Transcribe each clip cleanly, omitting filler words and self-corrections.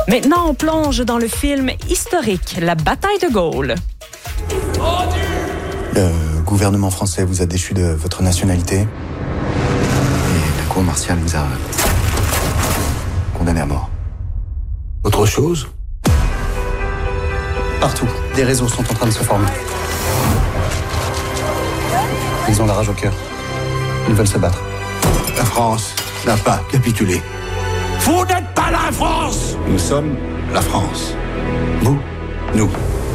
Maintenant, on plonge dans le film historique, La bataille de Gaulle. Le gouvernement français vous a déchu de votre nationalité et la cour martiale vous a condamné à mort. Autre chose? Partout, des réseaux sont en train de se former. Ils ont la rage au cœur. Ils veulent se battre. La France n'a pas capitulé. Vous n'êtes pas la France! Nous sommes la France. Vous, nous.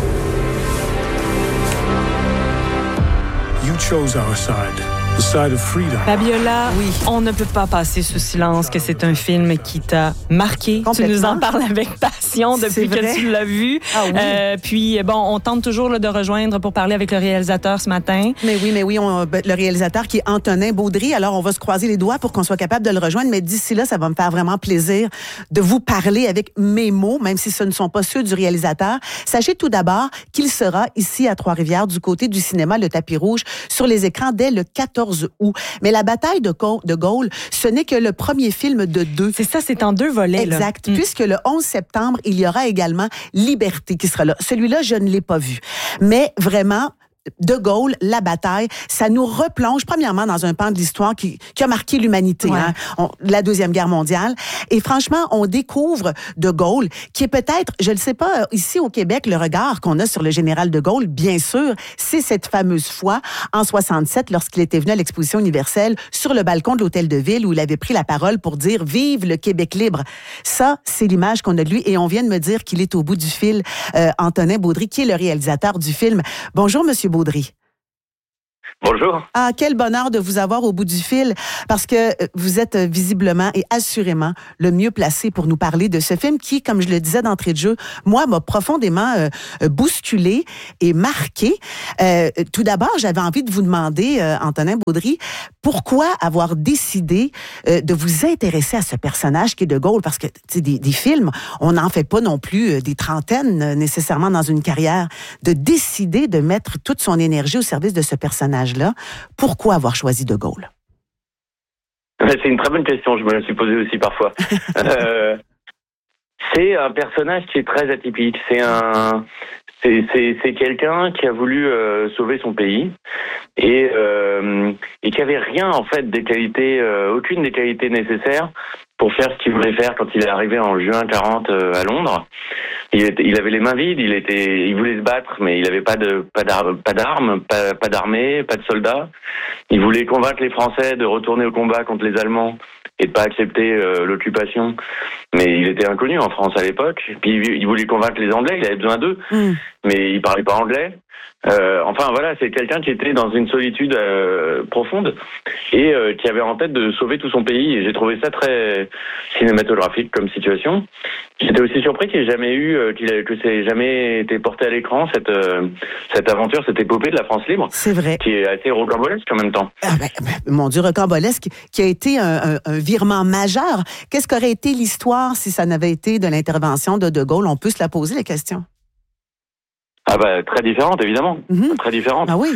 You chose our side, the side of freedom. Fabiola, oui, on ne peut pas passer sous silence que c'est un film qui t'a marqué. Tu nous en parles avec passion depuis que tu l'as vu. Ah oui. Puis, bon, on tente toujours là, de rejoindre pour parler avec le réalisateur ce matin. Mais oui, le réalisateur qui est Antonin Baudry. Alors, on va se croiser les doigts pour qu'on soit capable de le rejoindre. Mais d'ici là, ça va me faire vraiment plaisir de vous parler avec mes mots, même si ce ne sont pas ceux du réalisateur. Sachez tout d'abord qu'il sera ici à Trois-Rivières, du côté du cinéma Le Tapis Rouge, sur les écrans dès le 14 août. Mais La bataille de Gaulle, ce n'est que le premier film de deux. C'est ça, c'est en deux volets. Exact. Puisque le 11 septembre, il y aura également Liberté qui sera là. Celui-là, je ne l'ai pas vu. Mais vraiment, De Gaulle, la bataille, ça nous replonge premièrement dans un pan de l'histoire qui a marqué l'humanité, la Deuxième Guerre mondiale. Et franchement, on découvre De Gaulle, qui est peut-être, je ne sais pas, ici au Québec, le regard qu'on a sur le général De Gaulle, bien sûr, c'est cette fameuse fois en 67, lorsqu'il était venu à l'Exposition universelle sur le balcon de l'Hôtel de Ville, où il avait pris la parole pour dire « Vive le Québec libre ». Ça, c'est l'image qu'on a de lui. Et on vient de me dire qu'il est au bout du fil, Antonin Baudry, qui est le réalisateur du film. Bonjour, Monsieur Baudry. Bonjour. Ah, quel bonheur de vous avoir au bout du fil, parce que vous êtes visiblement et assurément le mieux placé pour nous parler de ce film qui, comme je le disais d'entrée de jeu, moi, m'a profondément bousculé et marqué. Tout d'abord, j'avais envie de vous demander, Antonin Baudry, pourquoi avoir décidé de vous intéresser à ce personnage qui est De Gaulle? Parce que des films, on n'en fait pas non plus des trentaines nécessairement dans une carrière. De décider de mettre toute son énergie au service de ce personnage-là, pourquoi avoir choisi De Gaulle? C'est une très bonne question, je me la suis posée aussi parfois. C'est un personnage qui est très atypique. C'est quelqu'un qui a voulu sauver son pays et qui avait rien en fait des qualités, aucune des qualités nécessaires pour faire ce qu'il voulait faire quand il est arrivé en juin 40 à Londres. Il avait les mains vides, il voulait se battre, mais il avait pas d'armes, pas d'armée, pas de soldats. Il voulait convaincre les Français de retourner au combat contre les Allemands et de pas accepter l'occupation. Mais il était inconnu en France à l'époque. Puis il voulait convaincre les Anglais, il avait besoin d'eux, mais il parlait pas anglais. Enfin voilà, c'est quelqu'un qui était dans une solitude profonde et qui avait en tête de sauver tout son pays. Et j'ai trouvé ça très cinématographique comme situation. J'étais aussi surpris qu'il n'ait jamais que ça ait jamais été porté à l'écran cette aventure, cette épopée de la France libre. C'est vrai. Qui est assez rocambolesque en même temps. Ah mon Dieu, rocambolesque, qui a été un virement majeur. Qu'est-ce qu'aurait été l'histoire si ça n'avait été de l'intervention de Gaulle? On peut se la poser, la question. Ah bah très différente évidemment, très différente. Ah oui.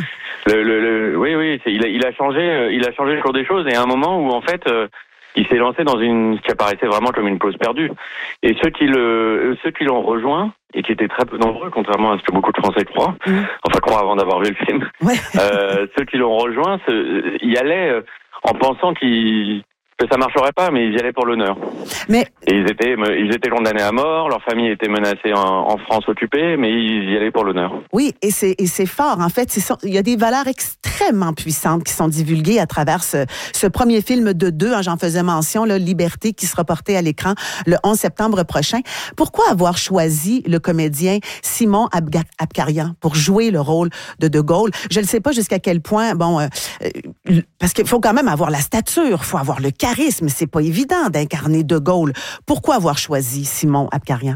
Oui, il a changé le cours des choses et à un moment où en fait il s'est lancé dans ce qui apparaissait vraiment comme une cause perdue. Et ceux qui l'ont rejoint et qui étaient très peu nombreux, contrairement à ce que beaucoup de Français croient, croient avant d'avoir vu le film. Ouais. Ceux qui l'ont rejoint, y allaient en pensant que ça marcherait pas, mais ils y allaient pour l'honneur. Mais et ils étaient condamnés à mort, leur famille était menacée en France occupée, mais ils y allaient pour l'honneur. Oui, et c'est fort. En fait, il y a des valeurs extrêmement puissantes qui sont divulguées à travers ce premier film de deux. J'en faisais mention, là, Liberté, qui sera porté à l'écran le 11 septembre prochain. Pourquoi avoir choisi le comédien Simon Abkarian pour jouer le rôle de Gaulle? Je ne sais pas jusqu'à quel point, parce qu'il faut quand même avoir la stature, il faut avoir le charisme. C'est pas évident d'incarner De Gaulle. Pourquoi avoir choisi Simon Abkarian?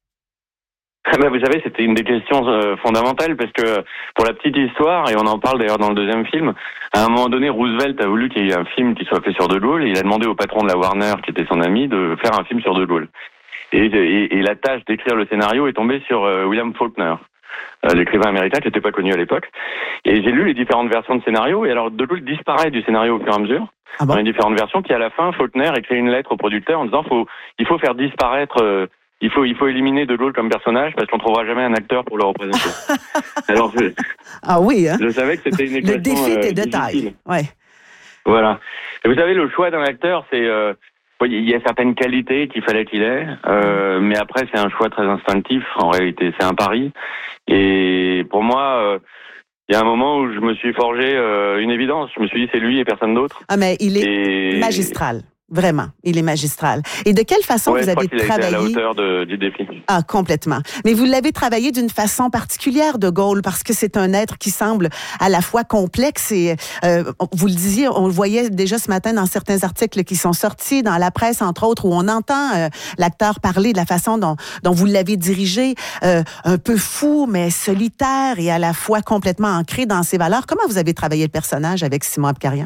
Vous savez, c'était une des questions fondamentales parce que pour la petite histoire, et on en parle d'ailleurs dans le deuxième film, à un moment donné, Roosevelt a voulu qu'il y ait un film qui soit fait sur De Gaulle et il a demandé au patron de la Warner, qui était son ami, de faire un film sur De Gaulle. Et la tâche d'écrire le scénario est tombée sur William Faulkner, l'écrivain américain qui n'était pas connu à l'époque. Et j'ai lu les différentes versions de scénario et alors De Gaulle disparaît du scénario au fur et à mesure. Dans les différentes versions, qui à la fin, Faulkner écrit une lettre au producteur en disant il faut faire disparaître il faut éliminer De Gaulle comme personnage parce qu'on trouvera jamais un acteur pour le représenter. Alors, ah oui, hein? Je savais que c'était une équation le défi était de difficile. taille. Ouais. Voilà. Et vous savez, le choix d'un acteur, c'est il y a certaines qualités qu'il fallait qu'il ait, mais après c'est un choix très instinctif. En réalité, c'est un pari. Et pour moi, il y a un moment où je me suis forgé une évidence. Je me suis dit c'est lui et personne d'autre. Ah mais il est magistral. Vraiment, il est magistral. Et de quelle façon vous avez travaillé? À la hauteur du défi. Ah, complètement. Mais vous l'avez travaillé d'une façon particulière, De Gaulle, parce que c'est un être qui semble à la fois complexe et, vous le disiez, on le voyait déjà ce matin dans certains articles qui sont sortis, dans la presse, entre autres, où on entend l'acteur parler de la façon dont vous l'avez dirigé, un peu fou, mais solitaire et à la fois complètement ancré dans ses valeurs. Comment vous avez travaillé le personnage avec Simon Abkarian?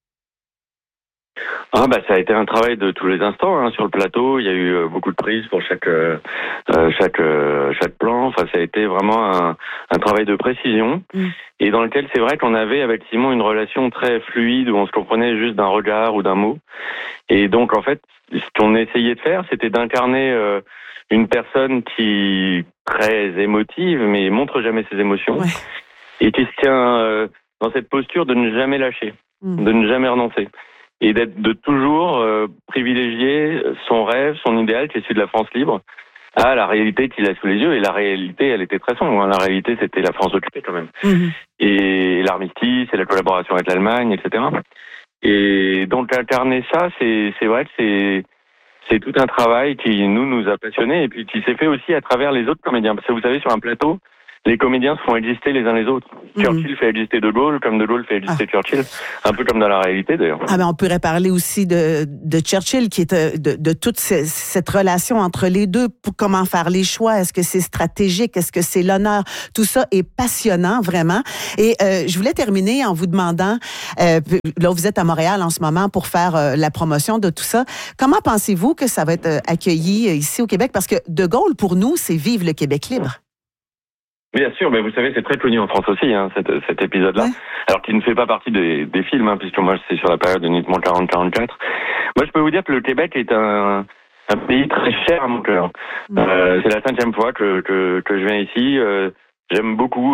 Ça a été un travail de tous les instants sur le plateau. Il y a eu beaucoup de prises pour chaque plan. Enfin, ça a été vraiment un travail de précision et dans lequel c'est vrai qu'on avait avec Simon une relation très fluide où on se comprenait juste d'un regard ou d'un mot. Et donc en fait, ce qu'on essayait de faire, c'était d'incarner une personne qui est très émotive mais montre jamais ses émotions et qui se tient dans cette posture de ne jamais lâcher, de ne jamais renoncer. Et de toujours privilégier son rêve, son idéal, qui est celui de la France libre, à la réalité qu'il a sous les yeux. Et la réalité, elle était très sombre. La réalité, c'était la France occupée quand même. Et l'armistice, et la collaboration avec l'Allemagne, etc. Et donc incarner ça, c'est vrai que c'est tout un travail qui nous a passionnés et puis qui s'est fait aussi à travers les autres comédiens. Parce que vous savez, sur un plateau, les comédiens se font exister les uns les autres. Churchill fait exister De Gaulle, comme De Gaulle fait exister Churchill, un peu comme dans la réalité d'ailleurs. Mais on pourrait parler aussi de Churchill, qui est de toute cette relation entre les deux, pour comment faire les choix, est-ce que c'est stratégique, est-ce que c'est l'honneur, tout ça est passionnant vraiment. Et je voulais terminer en vous demandant, là vous êtes à Montréal en ce moment pour faire la promotion de tout ça, comment pensez-vous que ça va être accueilli ici au Québec? Parce que De Gaulle, pour nous, c'est Vive le Québec libre. Bien sûr, mais vous savez, c'est très connu en France aussi, cet épisode-là. Ouais. Alors qu'il ne fait pas partie des films, puisque moi, c'est sur la période uniquement 40-44. Moi, je peux vous dire que le Québec est un pays très cher à mon cœur. C'est la 5e fois que je viens ici. J'aime beaucoup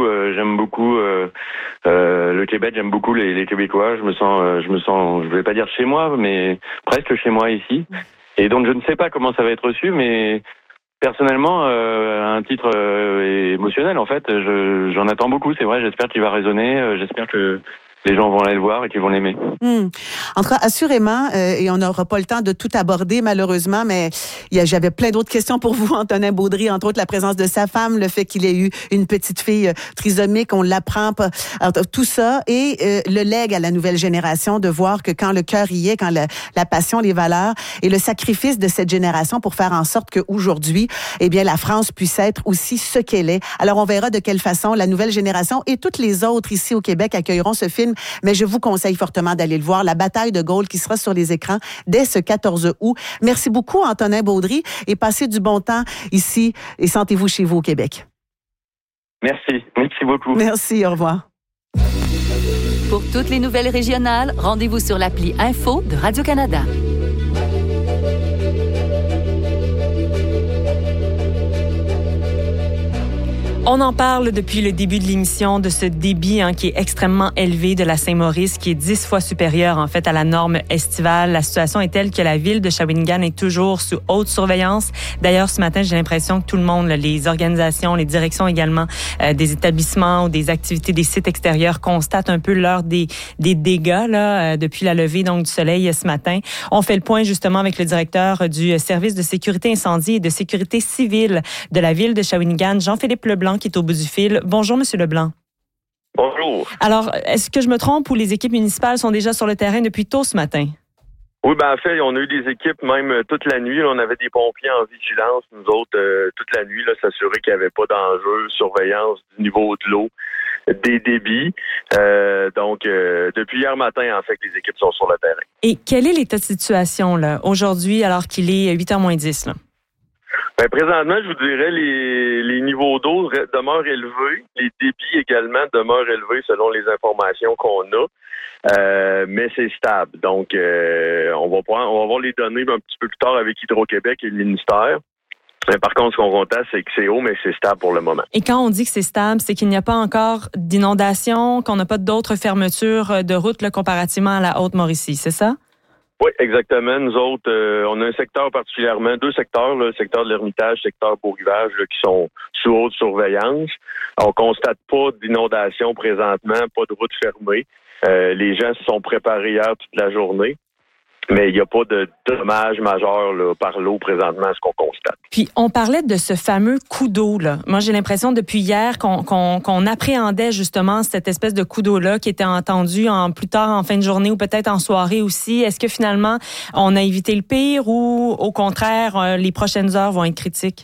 le Québec, j'aime beaucoup les Québécois. Je me sens, je vais pas dire chez moi, mais presque chez moi ici. Et donc, je ne sais pas comment ça va être reçu, mais personnellement, un titre émotionnel, en fait, j'en attends beaucoup, c'est vrai, j'espère qu'il va résonner, j'espère que les gens vont aller le voir et qu'ils vont l'aimer. En tout cas, assurément, et on n'aura pas le temps de tout aborder, malheureusement, mais j'avais plein d'autres questions pour vous, Antonin Baudry, entre autres la présence de sa femme, le fait qu'il ait eu une petite fille trisomique, on l'apprend, tout ça, et le legs à la nouvelle génération de voir que quand le cœur y est, quand la passion, les valeurs et le sacrifice de cette génération pour faire en sorte qu'aujourd'hui, eh bien, la France puisse être aussi ce qu'elle est. Alors, on verra de quelle façon la nouvelle génération et toutes les autres ici au Québec accueilleront ce film. Mais je vous conseille fortement d'aller le voir. La bataille de Gaulle qui sera sur les écrans dès ce 14 août. Merci beaucoup, Antonin Baudry, et passez du bon temps ici et sentez-vous chez vous au Québec. Merci. Merci beaucoup. Merci. Au revoir. Pour toutes les nouvelles régionales, rendez-vous sur l'appli Info de Radio-Canada. On en parle depuis le début de l'émission de ce débit qui est extrêmement élevé de la Saint-Maurice, qui est 10 fois supérieur en fait à la norme estivale. La situation est telle que la ville de Shawinigan est toujours sous haute surveillance. D'ailleurs, ce matin, j'ai l'impression que tout le monde, les organisations, les directions également des établissements ou des activités des sites extérieurs constatent un peu l'heure des dégâts depuis la levée donc du soleil ce matin. On fait le point justement avec le directeur du service de sécurité incendie et de sécurité civile de la ville de Shawinigan, Jean-Philippe Leblanc, qui est au bout du fil. Bonjour, Monsieur Leblanc. Bonjour. Alors, est-ce que je me trompe ou les équipes municipales sont déjà sur le terrain depuis tôt ce matin? Oui, en fait, on a eu des équipes même toute la nuit. Là, on avait des pompiers en vigilance, nous autres, toute la nuit, s'assurer qu'il n'y avait pas d'enjeu, surveillance du niveau de l'eau, des débits. Donc, depuis hier matin, en fait, les équipes sont sur le terrain. Et quel est l'état de situation là, aujourd'hui, alors qu'il est 8h moins 10? Là? Présentement, je vous dirais, les niveaux d'eau demeurent élevés. Les débits également demeurent élevés selon les informations qu'on a. Mais c'est stable. Donc, on va voir les données un petit peu plus tard avec Hydro-Québec et le ministère. Mais par contre, ce qu'on constate, c'est que c'est haut, mais c'est stable pour le moment. Et quand on dit que c'est stable, c'est qu'il n'y a pas encore d'inondation, qu'on n'a pas d'autres fermetures de routes là, comparativement à la Haute-Mauricie, c'est ça? Oui, exactement. Nous autres, on a un secteur particulièrement, 2 secteurs, là, le secteur de l'Ermitage, le secteur Beau-Rivage, là, qui sont sous haute surveillance. On constate pas d'inondation présentement, pas de route fermée. Les gens se sont préparés hier toute la journée. Mais il n'y a pas de dommages majeurs là, par l'eau présentement, ce qu'on constate. Puis, on parlait de ce fameux coup d'eau, là. Moi, j'ai l'impression depuis hier qu'on appréhendait justement cette espèce de coup d'eau-là qui était entendu plus tard en fin de journée ou peut-être en soirée aussi. Est-ce que finalement, on a évité le pire ou au contraire, les prochaines heures vont être critiques?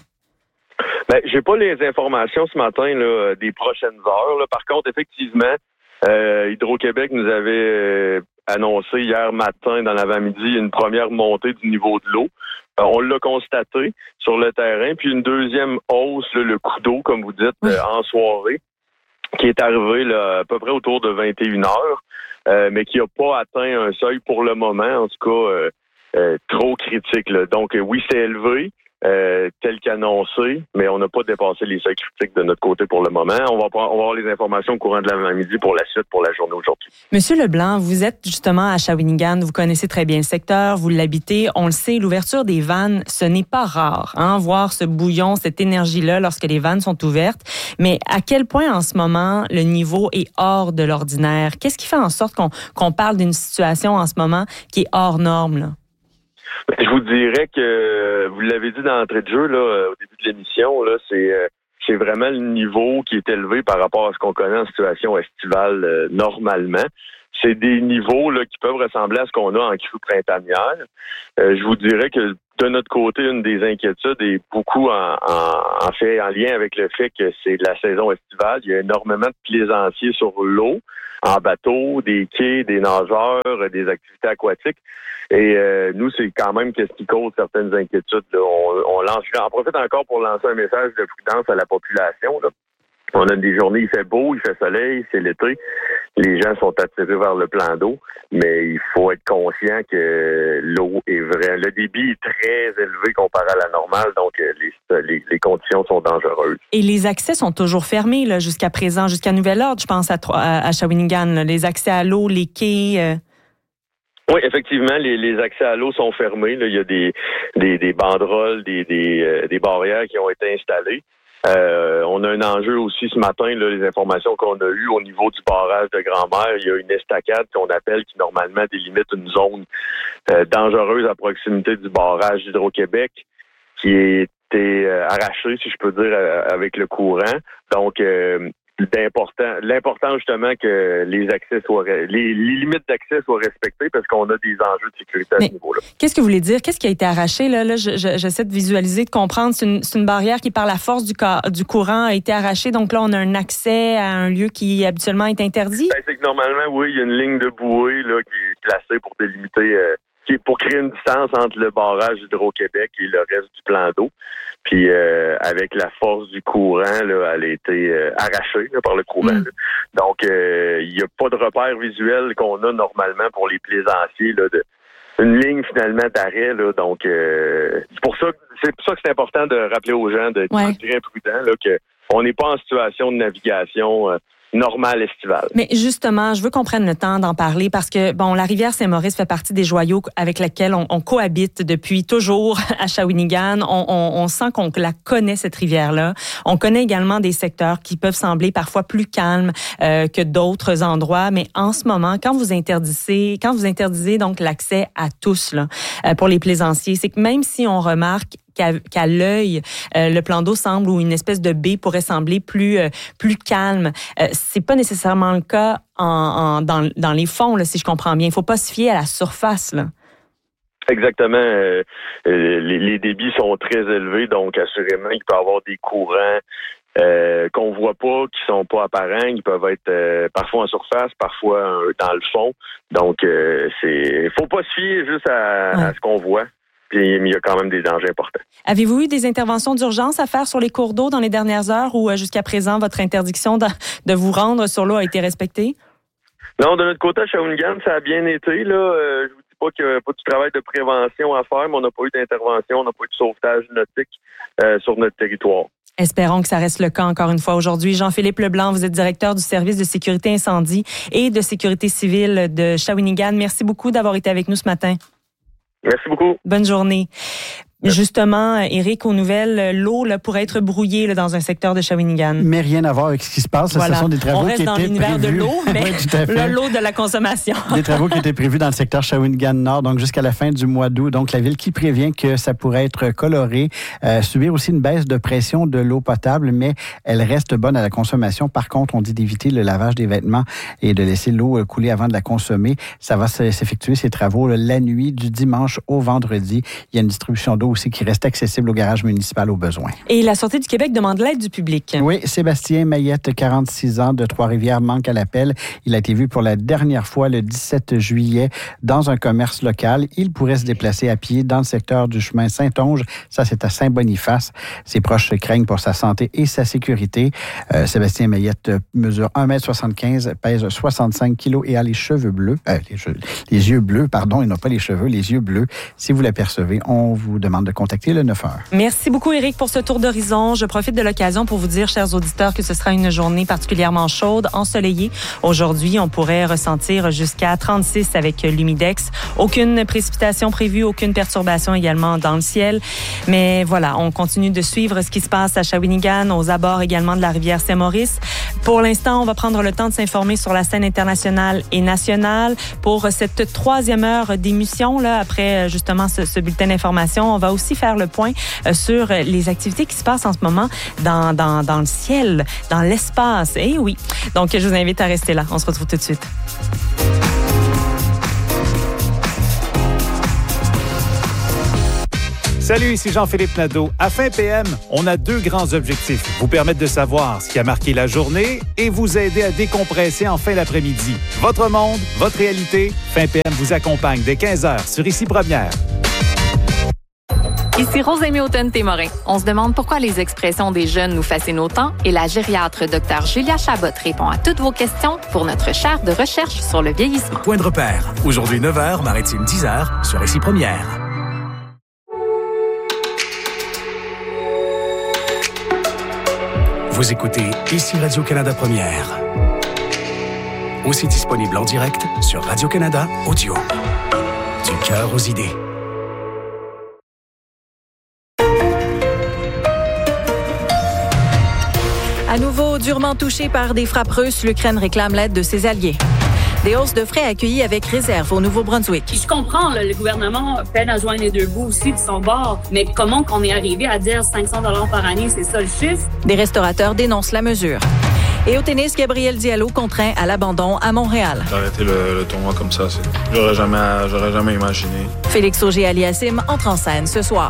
Ben, j'ai pas les informations ce matin là, des prochaines heures. Là. Par contre, effectivement, Hydro-Québec nous avait annoncé hier matin, dans l'avant-midi, une première montée du niveau de l'eau. On l'a constaté sur le terrain, puis une deuxième hausse, là, le coup d'eau, comme vous dites, en soirée, qui est arrivé là, à peu près autour de 21 heures, mais qui n'a pas atteint un seuil pour le moment, en tout cas trop critique. Là. Donc oui, c'est élevé. Tel qu'annoncé, mais on n'a pas dépassé les seuils critiques de notre côté pour le moment. On va avoir les informations au courant de l'avant-midi pour la suite, pour la journée aujourd'hui. Monsieur Leblanc, vous êtes justement à Shawinigan, vous connaissez très bien le secteur, vous l'habitez, on le sait, l'ouverture des vannes, ce n'est pas rare, hein, voir ce bouillon, cette énergie-là lorsque les vannes sont ouvertes, mais à quel point en ce moment le niveau est hors de l'ordinaire? Qu'est-ce qui fait en sorte qu'on parle d'une situation en ce moment qui est hors norme, là? Je vous dirais que, vous l'avez dit d'entrée de jeu, là, au début de l'émission, là, c'est vraiment le niveau qui est élevé par rapport à ce qu'on connaît en situation estivale normalement. C'est des niveaux là, qui peuvent ressembler à ce qu'on a en crue printanière. Je vous dirais que de notre côté, une des inquiétudes est beaucoup en lien avec le fait que c'est la saison estivale. Il y a énormément de plaisanciers sur l'eau, en bateau, des quais, des nageurs, des activités aquatiques. Et nous, c'est quand même qu'est-ce qui cause certaines inquiétudes. Là. On profite encore pour lancer un message de prudence à la population. Là. On a des journées, il fait beau, il fait soleil, c'est l'été. Les gens sont attirés vers le plan d'eau, mais il faut être conscient que l'eau est vrai. Le débit est très élevé comparé à la normale, donc les conditions sont dangereuses. Et les accès sont toujours fermés là, jusqu'à présent, jusqu'à nouvel ordre, je pense, à Shawinigan. Là. Les accès à l'eau, les quais... Oui, effectivement, les accès à l'eau sont fermés. Là. Il y a des banderoles, des barrières qui ont été installées. On a un enjeu aussi ce matin, là, les informations qu'on a eues au niveau du barrage de Grand-Mère. Il y a une estacade qu'on appelle qui normalement délimite une zone dangereuse à proximité du barrage d'Hydro-Québec qui a été arrachée, si je peux dire, avec le courant. Donc, l'important justement que les accès soient les limites d'accès soient respectées parce qu'on a des enjeux de sécurité à ce niveau-là. Qu'est-ce que vous voulez dire? Qu'est-ce qui a été arraché? Là, j'essaie de visualiser, de comprendre. C'est une barrière qui, par la force du courant, a été arrachée. Donc là, on a un accès à un lieu qui habituellement est interdit? Ben, c'est que normalement, oui, il y a une ligne de bouée là, qui est placée pour délimiter, pour créer une distance entre le barrage d'Hydro-Québec et le reste du plan d'eau. Puis avec la force du courant, là, elle a été arrachée là, par le courant. Là. Donc, il n'y a pas de repère visuel qu'on a normalement pour les plaisanciers, là, une ligne finalement d'arrêt. Là, donc, c'est pour ça que c'est important de rappeler aux gens d'être très prudents, là, qu'on n'est pas en situation de navigation normale estivale. Mais justement, je veux qu'on prenne le temps d'en parler parce que, bon, la rivière Saint-Maurice fait partie des joyaux avec lesquels on cohabite depuis toujours à Shawinigan. On sent qu'on la connaît, cette rivière-là. On connaît également des secteurs qui peuvent sembler parfois plus calmes que d'autres endroits. Mais en ce moment, quand vous interdisez donc l'accès à tous là, pour les plaisanciers, c'est que même si on remarque qu'à l'œil, le plan d'eau semble ou une espèce de baie pourrait sembler plus calme. C'est pas nécessairement le cas dans les fonds, là, si je comprends bien. Il faut pas se fier à la surface, là. Exactement. Les débits sont très élevés, donc assurément, il peut y avoir des courants qu'on voit pas, qui sont pas apparents, ils peuvent être parfois en surface, parfois dans le fond. Donc, faut pas se fier juste à ce qu'on voit. Puis, il y a quand même des dangers importants. Avez-vous eu des interventions d'urgence à faire sur les cours d'eau dans les dernières heures ou jusqu'à présent, votre interdiction de vous rendre sur l'eau a été respectée? Non, de notre côté, à Shawinigan, ça a bien été. Là, je vous dis pas qu'il n'y a pas du travail de prévention à faire, mais on n'a pas eu d'intervention, on n'a pas eu de sauvetage nautique sur notre territoire. Espérons que ça reste le cas encore une fois aujourd'hui. Jean-Philippe Leblanc, vous êtes directeur du service de sécurité incendie et de sécurité civile de Shawinigan. Merci beaucoup d'avoir été avec nous ce matin. Merci beaucoup. Bonne journée. Justement, Éric, aux nouvelles, l'eau là, pourrait être brouillée là, dans un secteur de Shawinigan. Mais rien à voir avec ce qui se passe. Voilà. Ce sont des travaux qui étaient prévus. On reste dans l'univers de l'eau, mais oui, l'eau de la consommation. Des travaux qui étaient prévus dans le secteur Shawinigan-Nord, donc jusqu'à la fin du mois d'août. Donc, la ville qui prévient que ça pourrait être coloré, subir aussi une baisse de pression de l'eau potable, mais elle reste bonne à la consommation. Par contre, on dit d'éviter le lavage des vêtements et de laisser l'eau couler avant de la consommer. Ça va s'effectuer, ces travaux, là, la nuit du dimanche au vendredi. Il y a une distribution d'eau aussi qui reste accessible au garage municipal au besoin. Et la Sûreté du Québec demande l'aide du public. Oui, Sébastien Maillette, 46 ans, de Trois-Rivières, manque à l'appel. Il a été vu pour la dernière fois le 17 juillet dans un commerce local. Il pourrait se déplacer à pied dans le secteur du chemin Saint-Onge. Ça, c'est à Saint-Boniface. Ses proches craignent pour sa santé et sa sécurité. Sébastien Maillette mesure 1,75 m, pèse 65 kg et a les cheveux bleus. Les yeux bleus, pardon, il n'a pas les cheveux, les yeux bleus. Si vous l'apercevez, on vous demande de contacter le 9-1. Merci beaucoup, Éric, pour ce tour d'horizon. Je profite de l'occasion pour vous dire, chers auditeurs, que ce sera une journée particulièrement chaude, ensoleillée. Aujourd'hui, on pourrait ressentir jusqu'à 36 avec l'humidex. Aucune précipitation prévue, aucune perturbation également dans le ciel. Mais voilà, on continue de suivre ce qui se passe à Shawinigan, aux abords également de la rivière Saint-Maurice. Pour l'instant, on va prendre le temps de s'informer sur la scène internationale et nationale. Pour cette troisième heure d'émission, là, après justement ce bulletin d'information, on va aussi faire le point sur les activités qui se passent en ce moment dans le ciel, dans l'espace. Eh oui. Donc, je vous invite à rester là. On se retrouve tout de suite. Salut, ici Jean-Philippe Nadeau. À Fin PM, on a 2 grands objectifs. Vous permettre de savoir ce qui a marqué la journée et vous aider à décompresser en fin d'après-midi. Votre monde, votre réalité. Fin PM vous accompagne dès 15h sur Ici Première. Ici Rosemée Houghton-Témorin. On se demande pourquoi les expressions des jeunes nous fascinent autant et la gériatre Dr Julia Chabot répond à toutes vos questions pour notre chaire de recherche sur le vieillissement. Point de repère. Aujourd'hui 9h, maritime 10h sur Ici Première. Vous écoutez Ici Radio-Canada Première. Aussi disponible en direct sur Radio-Canada Audio. Du cœur aux idées. À nouveau durement touché par des frappes russes, l'Ukraine réclame l'aide de ses alliés. Des hausses de frais accueillies avec réserve au Nouveau-Brunswick. Je comprends, là, le gouvernement peine à joindre les deux bouts aussi de son bord, mais comment qu'on est arrivé à dire 500 $ par année, c'est ça le chiffre? Des restaurateurs dénoncent la mesure. Et au tennis, Gabriel Diallo contraint à l'abandon à Montréal. D'arrêter le tournoi comme ça, j'aurais jamais imaginé. Félix Auger-Aliassime entre en scène ce soir.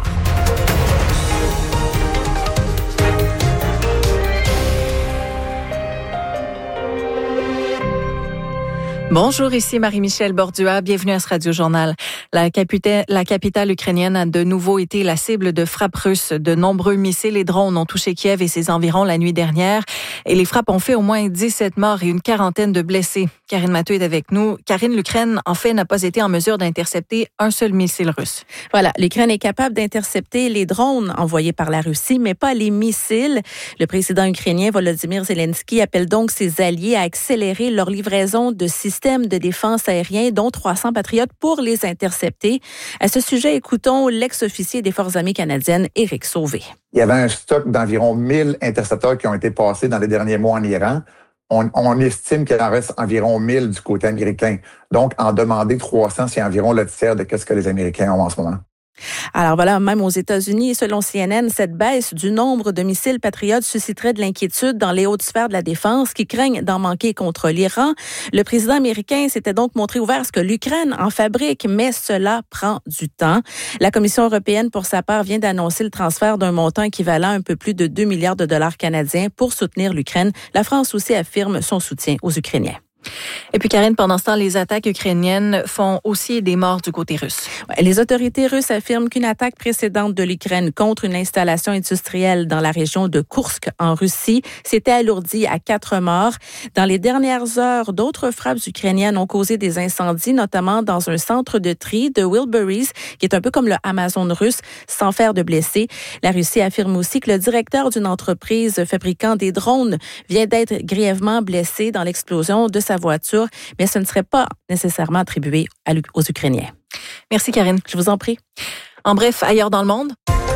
Bonjour, ici Marie-Michel Bordua. Bienvenue à ce Radio-Journal. La capitale ukrainienne a de nouveau été la cible de frappes russes. De nombreux missiles et drones ont touché Kiev et ses environs la nuit dernière. Et les frappes ont fait au moins 17 morts et une quarantaine de blessés. Karine Mathieu est avec nous. Karine, l'Ukraine, en fait, n'a pas été en mesure d'intercepter un seul missile russe. Voilà, l'Ukraine est capable d'intercepter les drones envoyés par la Russie, mais pas les missiles. Le président ukrainien Volodymyr Zelensky appelle donc ses alliés à accélérer leur livraison de systèmes de défense aérienne, dont 300 Patriotes, pour les intercepter. À ce sujet, écoutons l'ex-officier des Forces armées canadiennes, Éric Sauvé. Il y avait un stock d'environ 1000 intercepteurs qui ont été passés dans les derniers mois en Iran. On estime qu'il en reste environ 1000 du côté américain. Donc, en demander 300, c'est environ le tiers de ce que les Américains ont en ce moment. Alors voilà, même aux États-Unis, selon CNN, cette baisse du nombre de missiles patriotes susciterait de l'inquiétude dans les hautes sphères de la défense qui craignent d'en manquer contre l'Iran. Le président américain s'était donc montré ouvert à ce que l'Ukraine en fabrique, mais cela prend du temps. La Commission européenne, pour sa part, vient d'annoncer le transfert d'un montant équivalent à un peu plus de 2 milliards de dollars canadiens pour soutenir l'Ukraine. La France aussi affirme son soutien aux Ukrainiens. Et puis Karine, pendant ce temps, les attaques ukrainiennes font aussi des morts du côté russe. Les autorités russes affirment qu'une attaque précédente de l'Ukraine contre une installation industrielle dans la région de Koursk en Russie s'était alourdie à 4 morts. Dans les dernières heures, d'autres frappes ukrainiennes ont causé des incendies, notamment dans un centre de tri de Wilburys, qui est un peu comme le Amazon russe, sans faire de blessés. La Russie affirme aussi que le directeur d'une entreprise fabriquant des drones vient d'être grièvement blessé dans l'explosion de sa voiture, mais ce ne serait pas nécessairement attribué aux Ukrainiens. Merci Karine. Je vous en prie. En bref, ailleurs dans le monde.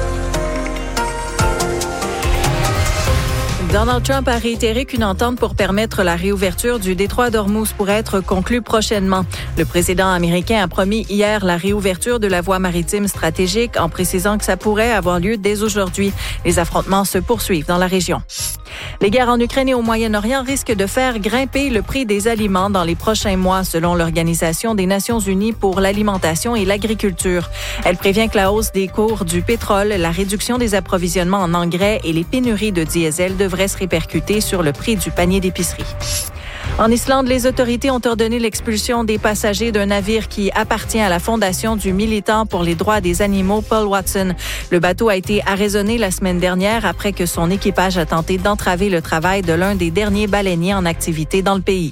Donald Trump a réitéré qu'une entente pour permettre la réouverture du détroit d'Ormuz pourrait être conclue prochainement. Le président américain a promis hier la réouverture de la voie maritime stratégique en précisant que ça pourrait avoir lieu dès aujourd'hui. Les affrontements se poursuivent dans la région. Les guerres en Ukraine et au Moyen-Orient risquent de faire grimper le prix des aliments dans les prochains mois, selon l'Organisation des Nations unies pour l'alimentation et l'agriculture. Elle prévient que la hausse des cours du pétrole, la réduction des approvisionnements en engrais et les pénuries de diesel devraient se répercuter sur le prix du panier d'épicerie. En Islande, les autorités ont ordonné l'expulsion des passagers d'un navire qui appartient à la fondation du militant pour les droits des animaux Paul Watson. Le bateau a été arraisonné la semaine dernière après que son équipage a tenté d'entraver le travail de l'un des derniers baleiniers en activité dans le pays.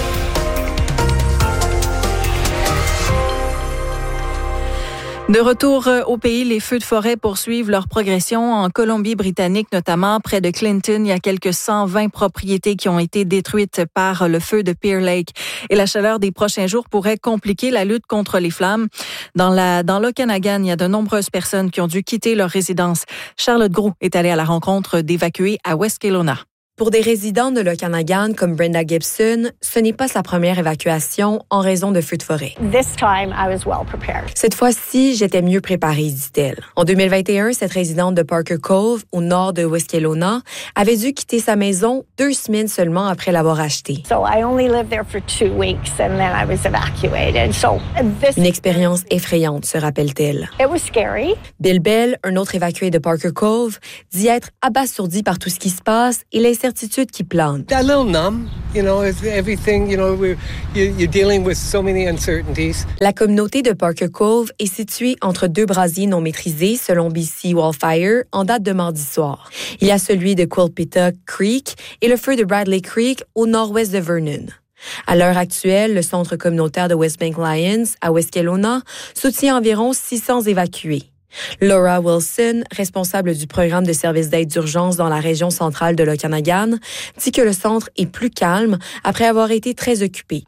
De retour au pays, les feux de forêt poursuivent leur progression en Colombie-Britannique, notamment près de Clinton. Il y a quelques 120 propriétés qui ont été détruites par le feu de Pear Lake. Et la chaleur des prochains jours pourrait compliquer la lutte contre les flammes. Dans l'Okanagan, il y a de nombreuses personnes qui ont dû quitter leur résidence. Charlotte Groux est allée à la rencontre d'évacués à West Kelowna. Pour des résidents de l'Okanagan comme Brenda Gibson, ce n'est pas sa première évacuation en raison de feux de forêt. Cette fois-ci, j'étais mieux préparée, dit-elle. En 2021, cette résidente de Parker Cove, au nord de West Kelowna, avait dû quitter sa maison 2 semaines seulement après l'avoir achetée. Une expérience effrayante, se rappelle-t-elle. Bill Bell, un autre évacué de Parker Cove, dit être abasourdi par tout ce qui se passe et l'incertitude qui plane. A little numb, everything, you're dealing with so many uncertainties. La communauté de Parker Cove est située entre 2 brasiers non maîtrisés, selon BC Wildfire, en date de mardi soir. Il y a celui de Quilpita Creek et le feu de Bradley Creek au nord-ouest de Vernon. À l'heure actuelle, le centre communautaire de Westbank Lions, à West Kelowna, soutient environ 600 évacués. Laura Wilson, responsable du programme de services d'aide d'urgence dans la région centrale de l'Okanagan, dit que le centre est plus calme après avoir été très occupé.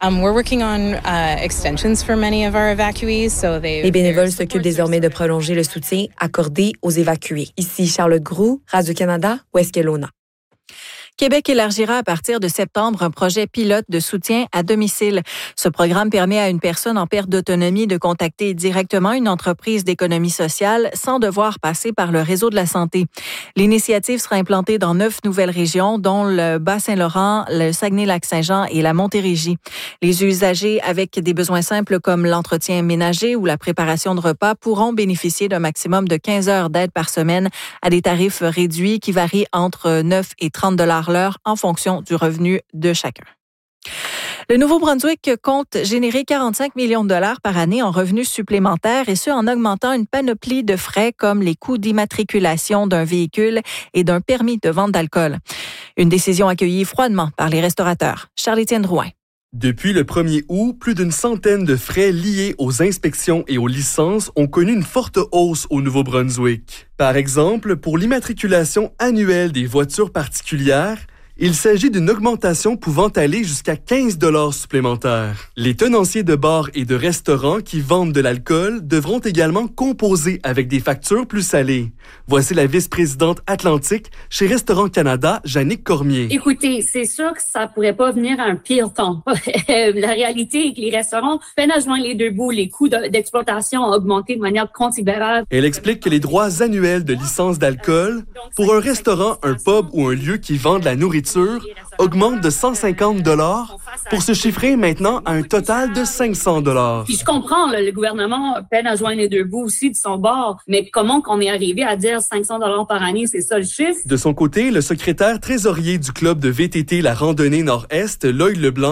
Les bénévoles s'occupent désormais de prolonger le soutien accordé aux évacués. Ici Charlotte Groux, Radio-Canada, West Kelowna. Québec élargira à partir de septembre un projet pilote de soutien à domicile. Ce programme permet à une personne en perte d'autonomie de contacter directement une entreprise d'économie sociale sans devoir passer par le réseau de la santé. L'initiative sera implantée dans 9 nouvelles régions, dont le Bas-Saint-Laurent, le Saguenay-Lac-Saint-Jean et la Montérégie. Les usagers avec des besoins simples comme l'entretien ménager ou la préparation de repas pourront bénéficier d'un maximum de 15 heures d'aide par semaine à des tarifs réduits qui varient entre 9 et 30 $ l'heure en fonction du revenu de chacun. Le Nouveau-Brunswick compte générer 45 millions de dollars par année en revenus supplémentaires et ce en augmentant une panoplie de frais comme les coûts d'immatriculation d'un véhicule et d'un permis de vente d'alcool. Une décision accueillie froidement par les restaurateurs. Charles-Étienne Drouin. Depuis le 1er août, plus d'une centaine de frais liés aux inspections et aux licences ont connu une forte hausse au Nouveau-Brunswick. Par exemple, pour l'immatriculation annuelle des voitures particulières, il s'agit d'une augmentation pouvant aller jusqu'à 15 $ supplémentaires. Les tenanciers de bars et de restaurants qui vendent de l'alcool devront également composer avec des factures plus salées. Voici la vice-présidente Atlantique chez Restaurant Canada, Jannick Cormier. Écoutez, c'est sûr que ça pourrait pas venir à un pire temps. La réalité est que les restaurants peinent à joindre les deux bouts. Les coûts d'exploitation ont augmenté de manière considérable. Elle explique que les droits annuels de licence d'alcool pour un restaurant, un pub ou un lieu qui vend de la nourriture augmente de 150 $ pour se chiffrer maintenant à un total de 500 $. Puis je comprends, le gouvernement peine à joindre les deux bouts aussi de son bord, mais comment qu'on est arrivé à dire 500 $ par année, c'est ça le chiffre? De son côté, le secrétaire trésorier du club de VTT La Randonnée Nord-Est, Lloyd Leblanc,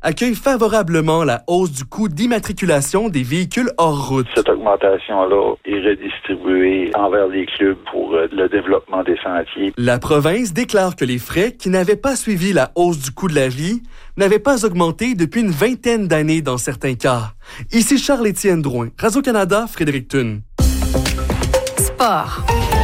accueille favorablement la hausse du coût d'immatriculation des véhicules hors route. Cette augmentation-là est redistribuée envers les clubs pour le développement des sentiers. La province déclare que les frais qui n'avaient pas suivi la hausse du coût de la vie n'avaient pas augmenté depuis une vingtaine d'années dans certains cas. Ici Charles-Étienne Drouin, Radio-Canada, Fredericton. Sport.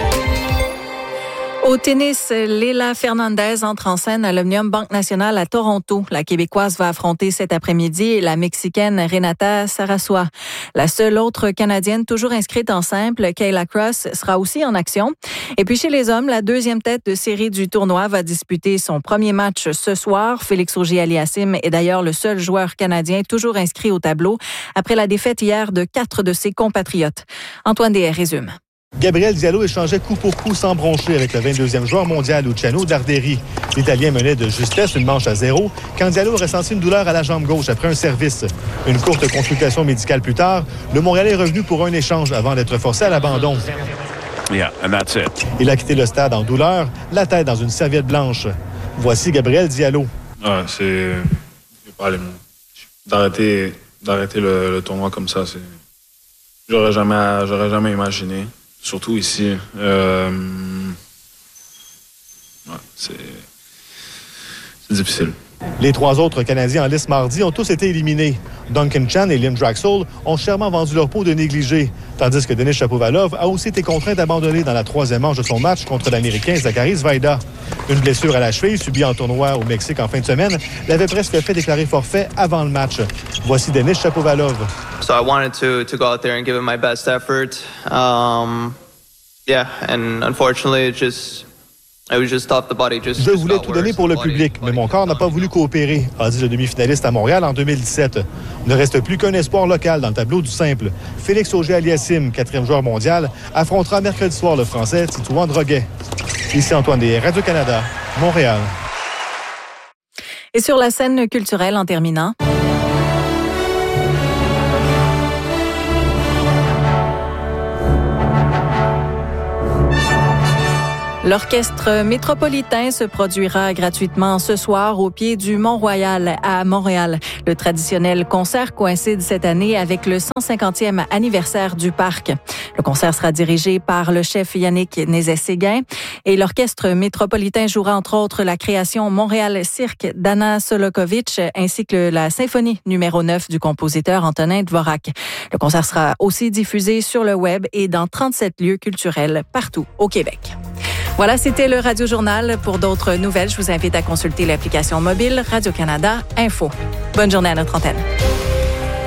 Au tennis, Leila Fernandez entre en scène à l'Omnium Banque Nationale à Toronto. La Québécoise va affronter cet après-midi la Mexicaine Renata Sarasua. La seule autre Canadienne toujours inscrite en simple, Kayla Cross, sera aussi en action. Et puis chez les hommes, la deuxième tête de série du tournoi va disputer son premier match ce soir. Félix Auger-Aliassime est d'ailleurs le seul joueur canadien toujours inscrit au tableau après la défaite hier de 4 de ses compatriotes. Antoine Deshaye résume. Gabriel Diallo échangeait coup pour coup sans broncher avec le 22e joueur mondial Luciano Darderi. L'Italien menait de justesse une manche à 0 quand Diallo ressentit une douleur à la jambe gauche après un service. Une courte consultation médicale plus tard, le Montréalais est revenu pour un échange avant d'être forcé à l'abandon. Yeah, and that's it. Il a quitté le stade en douleur, la tête dans une serviette blanche. Voici Gabriel Diallo. Ouais, c'est... pas les mots. D'arrêter le tournoi comme ça, c'est... J'aurais jamais imaginé. Surtout ici. Ouais, c'est difficile. Les 3 autres Canadiens en lice mardi ont tous été éliminés. Duncan Chan et Liam Draxl ont chèrement vendu leur peau de négligés, tandis que Denis Shapovalov a aussi été contraint d'abandonner dans la 3e manche de son match contre l'Américain Zachary Svajda. Une blessure à la cheville subie en tournoi au Mexique en fin de semaine l'avait presque fait déclarer forfait avant le match. Voici Denis Shapovalov. So I wanted to go out there and give it my best effort. Yeah, and unfortunately Je voulais tout donner pour le public, mais mon corps n'a pas voulu coopérer, a dit le demi-finaliste à Montréal en 2017. Il ne reste plus qu'un espoir local dans le tableau du simple. Félix Auger-Aliassime, 4e joueur mondial, affrontera mercredi soir le Français Titouan Droguet. Ici Antoine Deshaye, Radio-Canada, Montréal. Et sur la scène culturelle en terminant... L'Orchestre métropolitain se produira gratuitement ce soir au pied du Mont-Royal à Montréal. Le traditionnel concert coïncide cette année avec le 150e anniversaire du parc. Le concert sera dirigé par le chef Yannick Nézet-Séguin et l'Orchestre métropolitain jouera entre autres la création Montréal Cirque d'Anna Solokovic ainsi que la symphonie numéro 9 du compositeur Antonin Dvorak. Le concert sera aussi diffusé sur le web et dans 37 lieux culturels partout au Québec. Voilà, c'était le Radio Journal. Pour d'autres nouvelles, je vous invite à consulter l'application mobile Radio-Canada Info. Bonne journée à notre antenne.